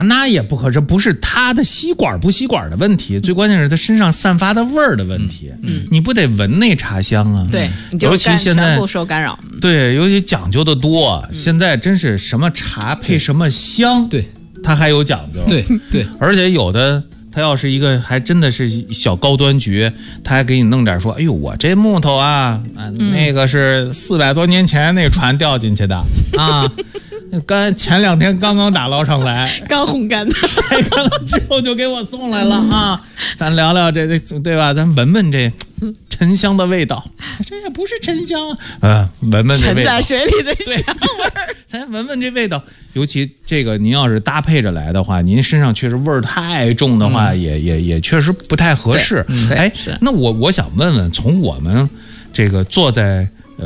那也不合适，不是他的吸管不吸管的问题，最关键是他身上散发的味儿的问题。你不得闻那茶香啊？ 对，你就尤其现在全部受干扰。 对，尤其讲究的多，现在真是什么茶配什么香， 对， 它还有讲究。 对， 而且有的。他要是一个还真的是小高端局，他还给你弄点说，哎呦，我这木头啊，那个是400多年前那船掉进去的啊，前2天刚打捞上来， 刚烘干的， 晒干了之后就给我送来了啊。咱聊聊这对吧？咱闻闻这沉香的味道，这也不是沉香啊，闻闻这味道， 沉在水里的香味儿。 咱闻闻这味道，尤其这个您要是搭配着来的话，您身上确实味儿太重的话，也确实不太合适。哎，那我想问问，从我们这个坐在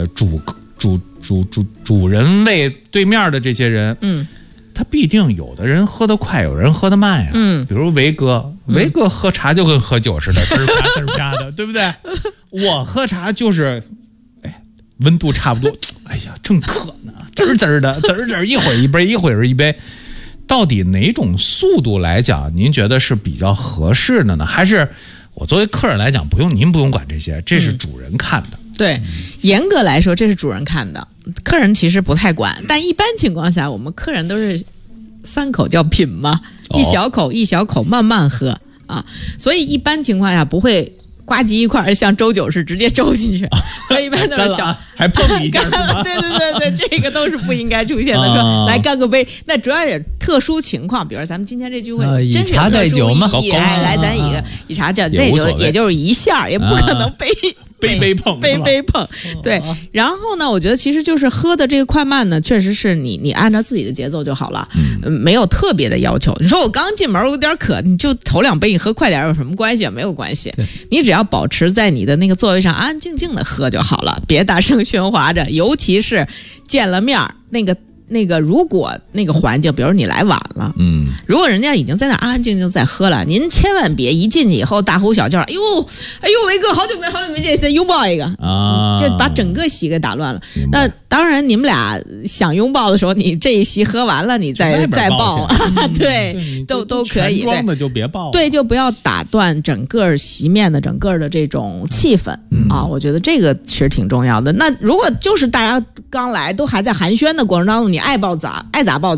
主人位对面的这些人，他必定有的人喝得快，有人喝得慢呀。比如维哥喝茶就跟喝酒似的，滋啪滋啪的，对不对？我喝茶就是，温度差不多，哎呀，正渴呢，滋滋的，一会儿一杯，一会儿一杯。到底哪种速度来讲，您觉得是比较合适的呢？还是我作为客人来讲，您不用管这些，这是主人看的。 对，严格来说这是主人看的，客人其实不太管。但一般情况下，我们客人都是3口叫品嘛，一小口一小口慢慢喝啊，所以一般情况下不会呱唧一块像周酒是直接周进去，所以一般都是小还碰一下对，这个都是不应该出现的。说来干个杯，那主要也特殊情况，比如咱们今天这聚会真是有特殊意义，来咱以茶代酒，也就是一下，也不可能杯碰， 对。然后呢，我觉得其实就是喝的这个快慢呢，确实是你按照自己的节奏就好了，没有特别的要求。你说我刚进门有点渴，你就头2杯你喝快点有什么关系？没有关系，你只要保持在你的那个座位上安安静静的喝就好了，别大声喧哗着。尤其是见了面那个如果那个环境，比如你来晚了，如果人家已经在那安安静静在喝了，您千万别一进去以后大呼小叫，哎呦维哥好久没见，先拥抱一个啊，就把整个席给打乱了。那当然你们俩想拥抱的时候，你这一席喝完了，你再抱对，都可以。 装的就别抱， 对，就不要打断整个席面的整个的这种气氛啊。我觉得这个其实挺重要的。那如果就是大家刚来都还在寒暄的过程当中，你爱咋抱